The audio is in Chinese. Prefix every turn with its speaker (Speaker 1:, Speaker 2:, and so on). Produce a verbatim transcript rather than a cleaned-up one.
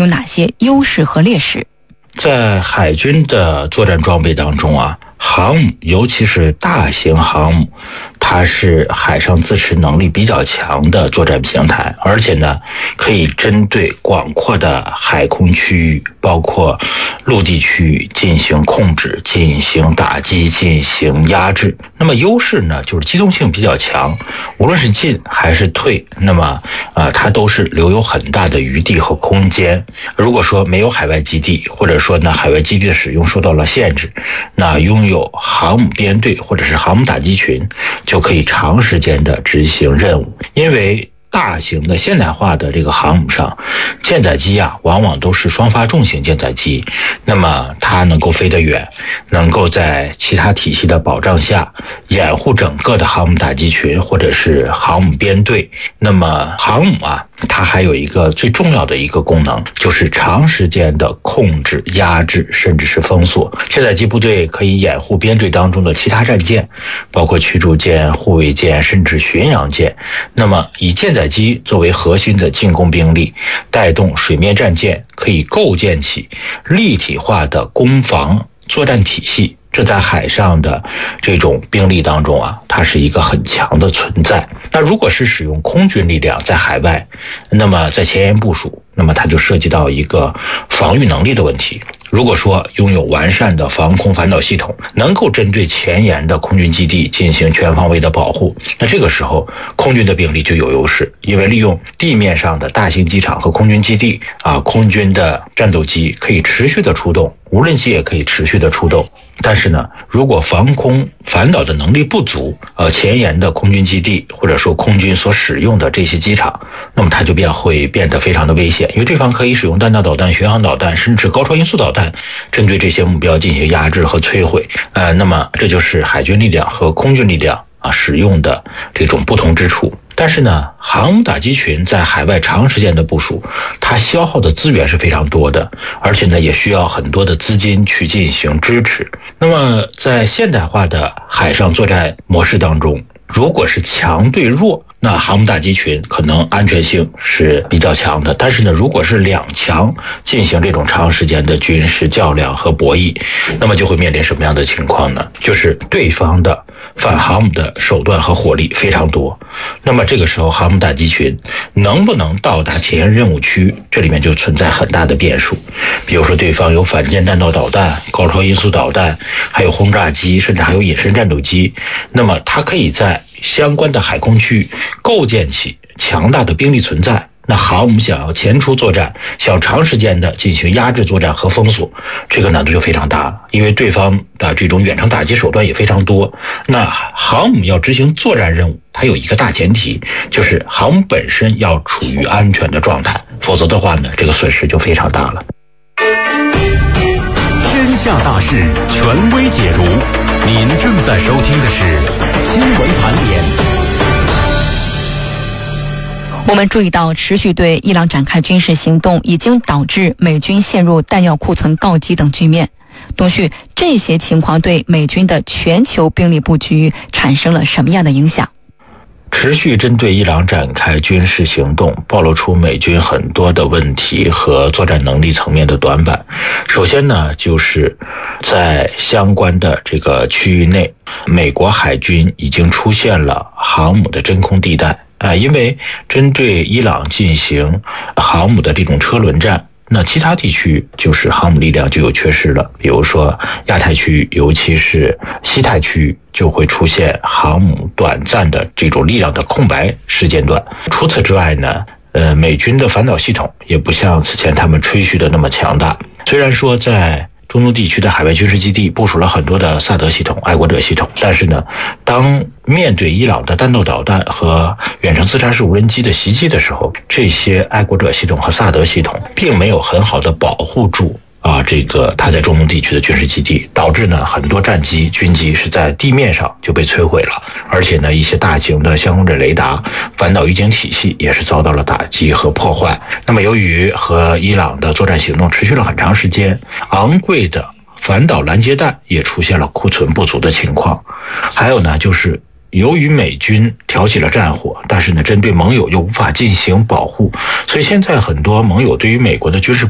Speaker 1: 有哪些优势和劣势？
Speaker 2: 在海军的作战装备当中啊，航母尤其是大型航母，它是海上自持能力比较强的作战平台，而且呢可以针对广阔的海空区域包括陆地区域进行控制、进行打击、进行压制。那么优势呢就是机动性比较强，无论是进还是退，那么呃它都是留有很大的余地和空间。如果说没有海外基地，或者说呢海外基地的使用受到了限制，那拥有航母编队或者是航母打击群就可以长时间的执行任务。因为大型的现代化的这个航母上，舰载机啊往往都是双发重型舰载机，那么它能够飞得远，能够在其他体系的保障下掩护整个的航母打击群或者是航母编队。那么航母啊它还有一个最重要的一个功能，就是长时间的控制、压制甚至是封锁。舰载机部队可以掩护编队当中的其他战舰，包括驱逐舰、护卫舰甚至巡洋舰。那么以舰载机作为核心的进攻兵力，带动水面战舰，可以构建起立体化的攻防作战体系。这在海上的这种兵力当中啊，它是一个很强的存在。那如果是使用空军力量在海外，那么在前沿部署，那么它就涉及到一个防御能力的问题。如果说拥有完善的防空反导系统，能够针对前沿的空军基地进行全方位的保护，那这个时候空军的兵力就有优势，因为利用地面上的大型机场和空军基地啊，空军的战斗机可以持续的出动，无人机也可以持续的出动。但是呢，如果防空反导的能力不足，呃，前沿的空军基地或者说空军所使用的这些机场，那么它就便会变得非常的危险，因为对方可以使用弹道导弹、巡航导弹甚至高超音速导弹针对这些目标进行压制和摧毁。呃，那么这就是海军力量和空军力量啊使用的这种不同之处。但是呢，航母打击群在海外长时间的部署，它消耗的资源是非常多的，而且呢也需要很多的资金去进行支持。那么在现代化的海上作战模式当中，如果是强对弱，那航母打击群可能安全性是比较强的。但是呢，如果是两强进行这种长时间的军事较量和博弈，那么就会面临什么样的情况呢？就是对方的反航母的手段和火力非常多，那么这个时候航母打击群能不能到达前沿任务区，这里面就存在很大的变数。比如说对方有反舰弹道导弹、高超音速导弹，还有轰炸机，甚至还有隐身战斗机，那么它可以在相关的海空区构建起强大的兵力存在。那航母想要前出作战，想要长时间的进行压制作战和封锁，这个难度就非常大了，因为对方的这种远程打击手段也非常多。那航母要执行作战任务，它有一个大前提，就是航母本身要处于安全的状态，否则的话呢，这个损失就非常大了。
Speaker 3: 天下大事，权威解读。您正在收听的是新闻盘点。
Speaker 1: 我们注意到，持续对伊朗展开军事行动已经导致美军陷入弹药库存告急等局面。东旭，这些情况对美军的全球兵力布局产生了什么样的影响？
Speaker 2: 持续针对伊朗展开军事行动，暴露出美军很多的问题和作战能力层面的短板。首先呢，就是在相关的这个区域内，美国海军已经出现了航母的真空地带。啊，因为针对伊朗进行航母的这种车轮战，那其他地区就是航母力量就有缺失了。比如说亚太区域，尤其是西太区域，就会出现航母短暂的这种力量的空白时间段。除此之外呢，呃，美军的反导系统也不像此前他们吹嘘的那么强大。虽然说在中东地区的海外军事基地部署了很多的萨德系统、爱国者系统，但是呢，当面对伊朗的弹道导弹和远程自杀式无人机的袭击的时候，这些爱国者系统和萨德系统并没有很好的保护住啊，这个它在中东地区的军事基地，导致呢很多战机、军机是在地面上就被摧毁了，而且呢一些大型的相控阵雷达、反导预警体系也是遭到了打击和破坏。那么由于和伊朗的作战行动持续了很长时间，昂贵的反导拦截弹也出现了库存不足的情况。还有呢，就是由于美军挑起了战火，但是呢针对盟友又无法进行保护，所以现在很多盟友对于美国的军事